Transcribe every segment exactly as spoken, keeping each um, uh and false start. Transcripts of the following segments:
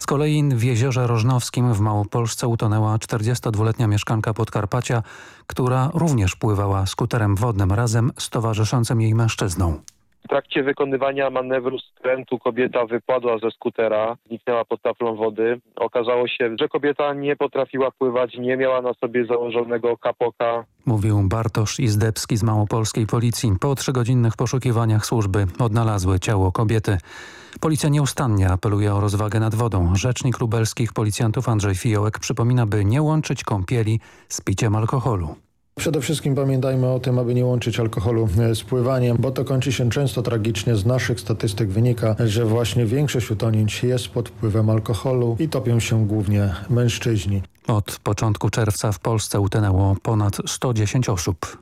Z kolei w jeziorze Rożnowskim w Małopolsce utonęła czterdziestodwuletnia mieszkanka Podkarpacia, która również pływała skuterem wodnym razem z towarzyszącym jej mężczyzną. W trakcie wykonywania manewru skrętu kobieta wypadła ze skutera, zniknęła pod taflą wody. Okazało się, że kobieta nie potrafiła pływać, nie miała na sobie założonego kapoka. Mówił Bartosz Izdebski z małopolskiej policji. Po trzygodzinnych poszukiwaniach służby odnalazły ciało kobiety. Policja nieustannie apeluje o rozwagę nad wodą. Rzecznik lubelskich policjantów Andrzej Fiołek przypomina, by nie łączyć kąpieli z piciem alkoholu. Przede wszystkim pamiętajmy o tym, aby nie łączyć alkoholu z pływaniem, bo to kończy się często tragicznie. Z naszych statystyk wynika, że właśnie większość utonięć jest pod wpływem alkoholu i topią się głównie mężczyźni. Od początku czerwca w Polsce utonęło ponad sto dziesięć osób.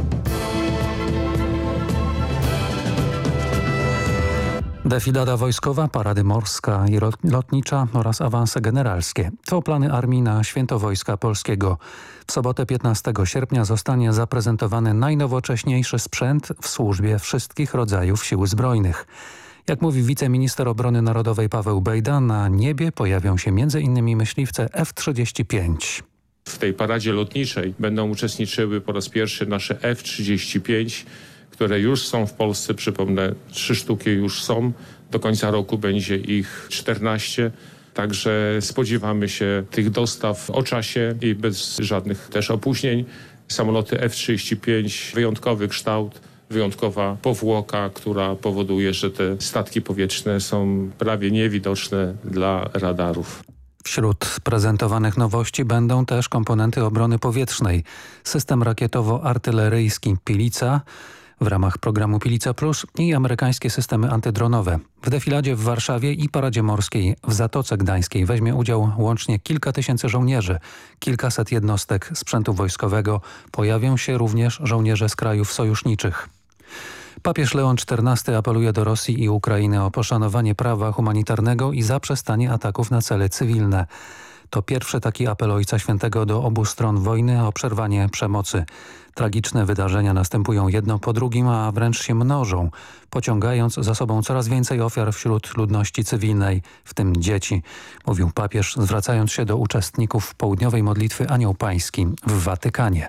Defilada wojskowa, parady morska i lotnicza oraz awanse generalskie. To plany armii na Święto Wojska Polskiego. W sobotę piętnastego sierpnia zostanie zaprezentowany najnowocześniejszy sprzęt w służbie wszystkich rodzajów sił zbrojnych. Jak mówi wiceminister obrony narodowej Paweł Bejda, na niebie pojawią się między innymi myśliwce F trzydzieści pięć. W tej paradzie lotniczej będą uczestniczyły po raz pierwszy nasze F trzydzieści pięć, które już są w Polsce, przypomnę, trzy sztuki już są. Do końca roku będzie ich czternaście. Także spodziewamy się tych dostaw o czasie i bez żadnych też opóźnień. Samoloty F trzydzieści pięć, wyjątkowy kształt, wyjątkowa powłoka, która powoduje, że te statki powietrzne są prawie niewidoczne dla radarów. Wśród prezentowanych nowości będą też komponenty obrony powietrznej. System rakietowo-artyleryjski Pilica w ramach programu Pilica Plus i amerykańskie systemy antydronowe. W defiladzie w Warszawie i paradzie morskiej w Zatoce Gdańskiej weźmie udział łącznie kilka tysięcy żołnierzy, kilkaset jednostek sprzętu wojskowego. Pojawią się również żołnierze z krajów sojuszniczych. Papież Leon czternasty apeluje do Rosji i Ukrainy o poszanowanie prawa humanitarnego i zaprzestanie ataków na cele cywilne. To pierwszy taki apel Ojca Świętego do obu stron wojny o przerwanie przemocy. Tragiczne wydarzenia następują jedno po drugim, a wręcz się mnożą, pociągając za sobą coraz więcej ofiar wśród ludności cywilnej, w tym dzieci, mówił papież, zwracając się do uczestników południowej modlitwy Anioł Pański w Watykanie.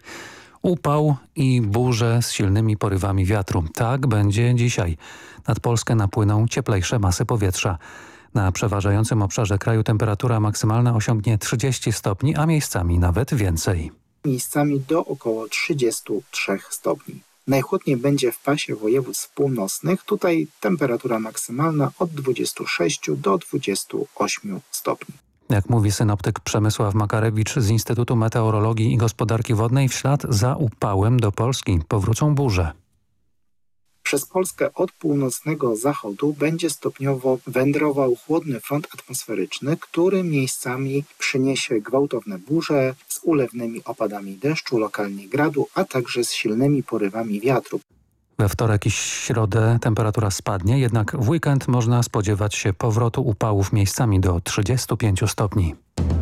Upał i burze z silnymi porywami wiatru. Tak będzie dzisiaj. Nad Polskę napłyną cieplejsze masy powietrza. Na przeważającym obszarze kraju temperatura maksymalna osiągnie trzydzieści stopni, a miejscami nawet więcej. Miejscami do około trzydziestu trzech stopni. Najchłodniej będzie w pasie województw północnych. Tutaj temperatura maksymalna od dwudziestu sześciu do dwudziestu ośmiu stopni. Jak mówi synoptyk Przemysław Makarewicz z Instytutu Meteorologii i Gospodarki Wodnej, w ślad za upałem do Polski powrócą burze. Przez Polskę od północnego zachodu będzie stopniowo wędrował chłodny front atmosferyczny, który miejscami przyniesie gwałtowne burze z ulewnymi opadami deszczu, lokalnie gradu, a także z silnymi porywami wiatru. We wtorek i środę temperatura spadnie, jednak w weekend można spodziewać się powrotu upałów miejscami do trzydziestu pięciu stopni.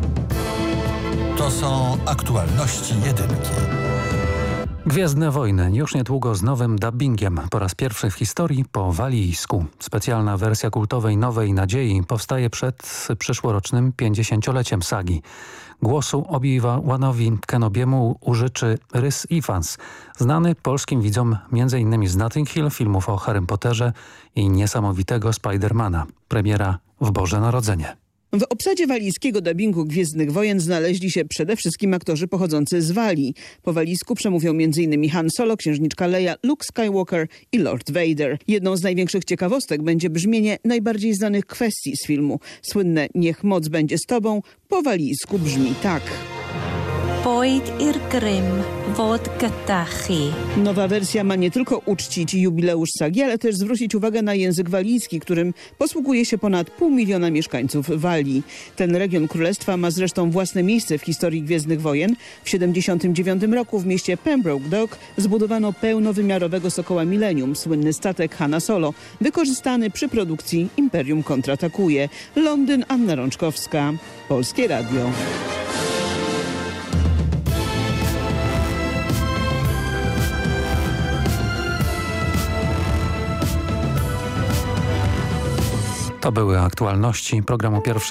To są aktualności jedynki. Gwiezdne Wojny już niedługo z nowym dubbingiem. Po raz pierwszy w historii po walijsku. Specjalna wersja kultowej Nowej Nadziei powstaje przed przyszłorocznym pięćdziesięcioleciem sagi. Głosu Obi-Wanowi Kenobiemu użyczy Rhys Ifans, znany polskim widzom m.in. z Notting Hill, filmów o Harrym Potterze i niesamowitego Spidermana. Premiera w Boże Narodzenie. W obsadzie walijskiego dubbingu Gwiezdnych Wojen znaleźli się przede wszystkim aktorzy pochodzący z Walii. Po walijsku przemówią m.in. Han Solo, księżniczka Leia, Luke Skywalker i Lord Vader. Jedną z największych ciekawostek będzie brzmienie najbardziej znanych kwestii z filmu. Słynne "Niech moc będzie z tobą" po walijsku brzmi tak. Boyd i'r grym fod gyda chi. Nowa wersja ma nie tylko uczcić jubileusz sagi, ale też zwrócić uwagę na język walijski, którym posługuje się ponad pół miliona mieszkańców Walii. Ten region królestwa ma zresztą własne miejsce w historii Gwiezdnych Wojen. W siedemdziesiątym dziewiątym roku w mieście Pembroke Dock zbudowano pełnowymiarowego Sokoła Millennium, słynny statek Hana Solo, wykorzystany przy produkcji Imperium kontratakuje. Londyn, Anna Rączkowska, Polskie Radio. To były aktualności programu Pierwszego.